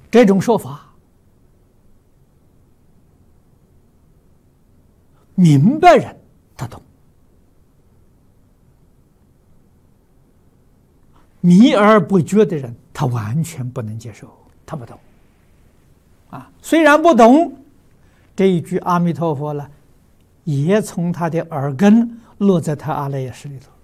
这种说法，明白人他懂，迷而不觉的人，他完全不能接受，他不懂。虽然不懂这一句阿弥陀佛呢，也从他的耳根落在他阿赖耶识里头。